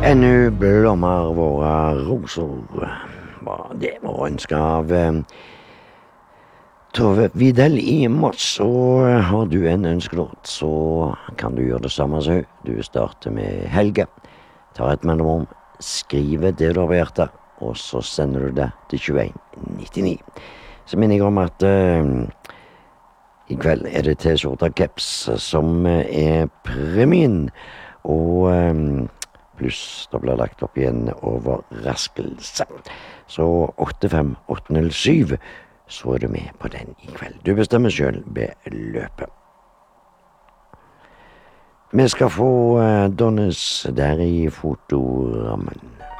Ennå blommer våre roser. Var det var ønsket av Tove Videl i Moss. Og har du en ønskelåt, så kan du gjøre det samme som hun. Du starter med Helge. Tar et mellomrom, skriver det du har på hjertet, og så sender du det til 2199. Så minner jeg om at i kveld er det T-skjorta caps som er premien, og pluss det blir lagt opp igjen overraskelse. Så 85807, så er du med på den i kveld. Du bestemmer selv beløpet. Vi skal få Donnes der i fotorammen.